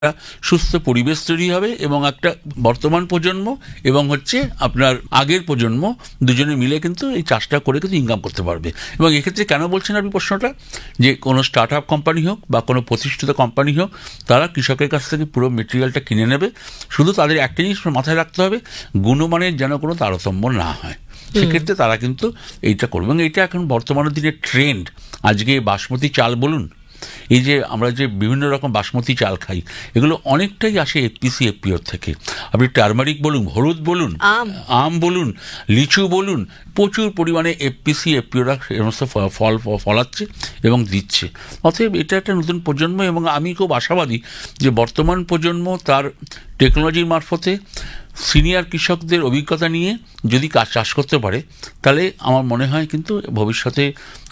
সুস্থ পরিবেশ তৈরি হবে এবং একটা বর্তমান প্রজন্ম এবং হচ্ছে আপনার আগের প্রজন্ম দুজনে মিলে কিন্তু এই চাষটা করে কিন্তু ইনকাম করতে পারবে। এবং এক্ষেত্রে কেন বলছেন আপনি প্রশ্নটা, যে কোনো স্টার্ট আপ কোম্পানি হোক বা কোনো প্রতিষ্ঠিত কোম্পানি হোক, তারা কৃষকের কাছ থেকে পুরো মেটেরিয়ালটা কিনে নেবে। শুধু তাদের একটা জিনিস মাথায় রাখতে হবে, গুণমানের যেন কোনো তারতম্য না হয়, সেক্ষেত্রে তারা কিন্তু এইটা করবে। এবং এইটা এখন বর্তমানের দিনের ট্রেন্ড। আজকে বাসমতি চাল বলুন, এই যে আমরা যে বিভিন্ন রকম বাসমতি চাল খাই, এগুলো অনেকটাই আসে এফপিসি এফপিওর থেকে। আপনি টার্মারিক বলুন, হলুদ বলুন, আম বলুন, লিচু বলুন, প্রচুর পরিমাণে এফপিসি এফপিওরা সমস্ত ফল ফলাচ্ছে এবং দিচ্ছে। অতএব এটা একটা নতুন প্রজন্ম এবং আমি খুব আশাবাদী যে বর্তমান প্রজন্ম তার টেকনোলজির মারফতে সিনিয়র কৃষকদের অভিজ্ঞতা নিয়ে যদি চাষ করতে পারে, তাহলে আমার মনে হয় কিন্তু ভবিষ্যতে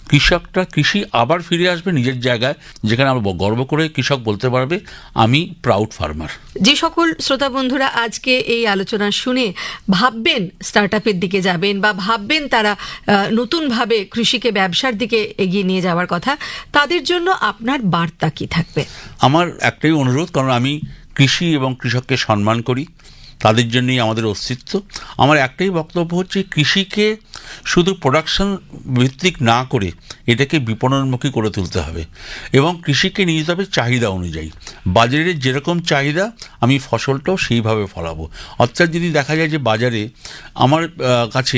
কৃষি আবার ফিরে আসবে নিজের জায়গায়, যেখানে আমরা গর্ব করে কৃষক বলতে পারবে আমি প্রাউড ফার্মার। যে সকল শ্রোতা বন্ধুরা আজকে এই আলোচনা শুনে ভাববেন স্টার্ট আপের দিকে যাবেন বা ভাববেন তারা নতুনভাবে কৃষিকে ব্যবসার দিকে এগিয়ে নিয়ে যাওয়ার কথা, তাদের জন্য আপনার বার্তা কি থাকবে? আমার একটাই অনুরোধ, কারণ আমি কৃষি এবং কৃষককে সম্মান করি, তাদের জন্যই আমাদের অস্তিত্ব। আমার একটাই বক্তব্য হচ্ছে, কৃষিকে শুধু প্রোডাকশন ভিত্তিক না করে এটাকে বিপণনমুখী করে তুলতে হবে এবং কৃষিকে নিয়ে যেতে হবে চাহিদা অনুযায়ী। বাজারের যেরকম চাহিদা আমি ফসলটাও সেইভাবে ফলাবো। অর্থাৎ যদি দেখা যায় যে বাজারে আমার কাছে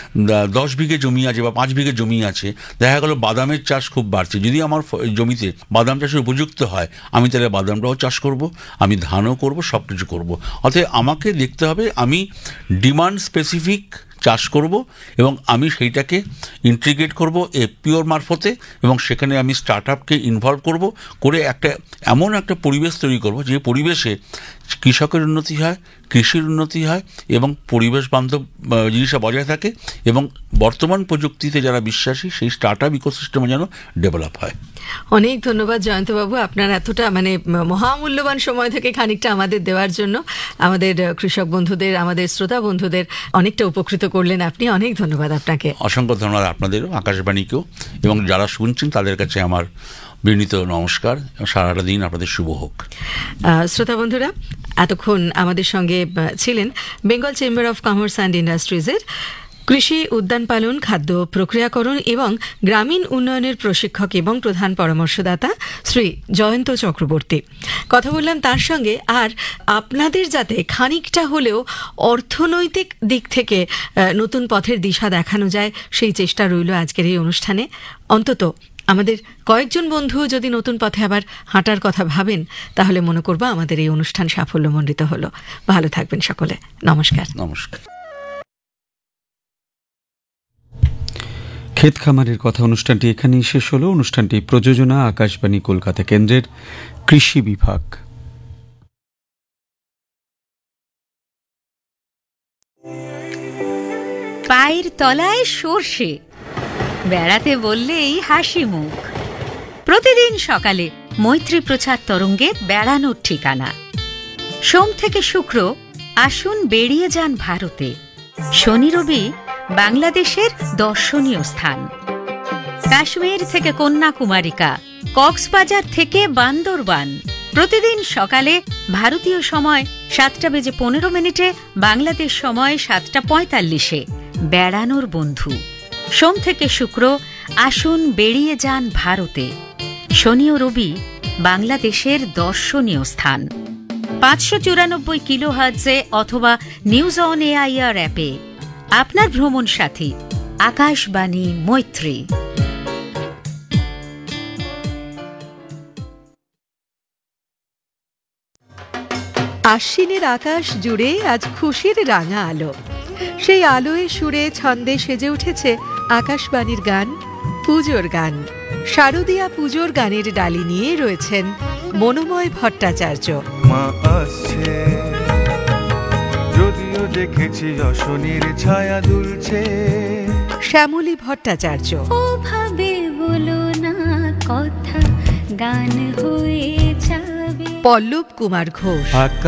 10 বিঘে জমি আছে বা 5 বিঘে জমি আছে, দেখা গেল বাদামের চাষ খুব বাড়ছে, যদি আমার জমিতে বাদাম চাষের উপযুক্ত হয়, আমি তাহলে বাদামটাও চাষ করব, আমি ধানও করব, সব কিছু করবো। অতএব আমাকে দেখতে হবে আমি ডিমান্ড স্পেসিফিক চাষ করব এবং আমি সেইটাকে ইন্টিগ্রেট করব এফপিওর মারফতে এবং সেখানে আমি স্টার্ট আপকে ইনভলভ করে এমন একটা পরিবেশ তৈরি করব যে পরিবেশে কৃষকের উন্নতি হয়, কৃষির উন্নতি হয় এবং পরিবেশ বান্ধব জিনিসটা বজায় থাকে এবং বর্তমান প্রযুক্তিতে যারা বিশ্বাসী সেই স্টার্ট আপ ইকোসিস্টেমে যেন ডেভেলপ হয়। অনেক ধন্যবাদ জয়ন্তবাবু, আপনার এতটা মহামূল্যবান সময় থেকে খানিকটা আমাদের দেওয়ার জন্য। আমাদের কৃষক বন্ধুদের, আমাদের শ্রোতা বন্ধুদের অনেকটা উপকৃত করলেন আপনি। অনেক ধন্যবাদ আপনাকে। অসংখ্য ধন্যবাদ আপনাদেরও, আকাশবাণীকেও, এবং যারা শুনছেন তাদের কাছে আমার বিনীত নমস্কার। সারাটা দিন আপনাদের শুভ হোক। শ্রোতা বন্ধুরা, এতক্ষণ আমাদের সঙ্গে ছিলেন Bengal chamber of commerce and ইন্ডাস্ট্রিজের কৃষি, উদ্যান পালন, খাদ্য প্রক্রিয়াকরণ এবং গ্রামীণ উন্নয়নের প্রশিক্ষক এবং প্রধান পরামর্শদাতা শ্রী জয়ন্ত চক্রবর্তী। কথা বললাম তার সঙ্গে। আর আপনাদের যাতে খানিকটা হলেও অর্থনৈতিক দিক থেকে নতুন পথের দিশা দেখানো যায়, সেই চেষ্টা রইল আজকের এই অনুষ্ঠানে। অন্তত আমাদের কয়েকজন বন্ধু যদি নতুন পথে আবার হাঁটার কথা ভাবেন, তাহলে মনে করব আমাদের এই অনুষ্ঠান সাফল্যমণ্ডিত হলো। ভালো থাকবেন সকলে। নমস্কার। নমস্কার। ক্ষেত খামারের কথা অনুষ্ঠানটি এখানেই শেষ হলো। অনুষ্ঠানটি প্রযোজনা আকাশবাণী কলকাতা কেন্দ্রের কৃষি বিভাগ। পায়ের তলায় সর্ষে, বেড়াতে বললেই হাসি মুখ। প্রতিদিন সকালে মৈত্রী প্রচার তরঙ্গে বেড়ানোর ঠিকানা। সোম থেকে শুক্র আসুন বেরিয়ে যান ভারতে। শনি রবি বাংলাদেশের দর্শনীয় স্থান। কাশ্মীর থেকে কন্যাকুমারিকা, কক্সবাজার থেকে বান্দরবান। প্রতিদিন সকালে ভারতীয় সময় 7:15, বাংলাদেশ সময় 7:45 বেড়ানোর বন্ধু। সোম থেকে শুক্র আসুন বেরিয়ে যান ভারতে। শনি ও রবি বাংলাদেশের দর্শনীয় স্থান। 594 কিলোহার্টজে অথবা নিউজ অন এআইআর অ্যাপে। আপনার ভ্রমণ সাথী আকাশবাণী মৈত্রী। আশ্বিনের আকাশ জুড়ে আজ খুশির রাঙা আলো। সেই আলোয় সুরে ছন্দে সেজে উঠেছে আকাশবাণীর গান, পুজোর গান। শারদীয়া পুজোর গানের ডালি নিয়ে রয়েছেন মনোময় ভট্টাচার্য। মা আসছে, যদিও দেখেছি অশনির ছায়া দুলছে। শ্যামলী ভট্টাচার্য। ও ভাবে বলো না কথা, গান হয়ে যাবে। পল্লব কুমার ঘোষ।